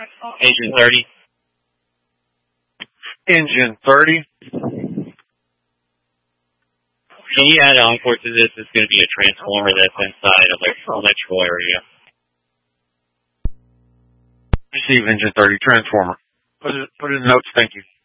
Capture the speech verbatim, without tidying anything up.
Engine thirty. Engine thirty. Can you add encore to this? It's going to be a transformer that's inside of the electrical area. Receive engine thirty transformer. Put it, put it in notes. Thank you.